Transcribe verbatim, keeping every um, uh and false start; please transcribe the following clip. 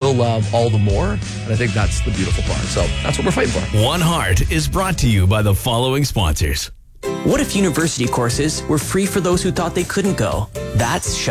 still love all the more. And I think that's the beautiful part. So that's what we're fighting for. One Heart is brought to you by the following sponsors. What if university courses were free for those who thought they couldn't go? That's